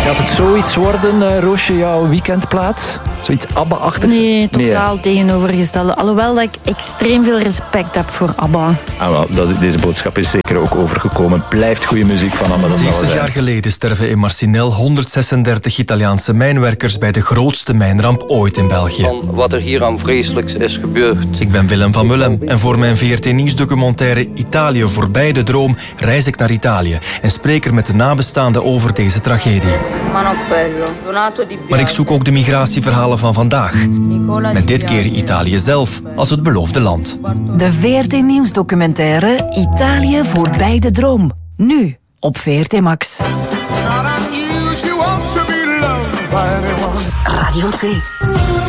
Gaat het zoiets worden, Roosje, jouw weekendplaat? Zoiets ABBA-achtig? Nee, totaal tegenovergestelde. Alhoewel dat ik extreem veel respect heb voor ABBA. Deze boodschap is zeker ook overgekomen. Blijft goede muziek van ABBA. 70 jaar geleden sterven in Marcinelle 136 Italiaanse mijnwerkers bij de grootste mijnramp ooit in België. Van wat er hier aan vreselijks is gebeurd. Ik ben Willem van Mullem en voor mijn VRT-nieuwsdocumentaire Italië voorbij de droom reis ik naar Italië en spreek er met de nabestaanden over deze tragedie. Maar ik zoek ook de migratieverhalen van vandaag. Met dit keer Italië zelf als het beloofde land. De VRT-nieuwsdocumentaire Italië voorbij de droom. Nu op VRT Max. Radio 2.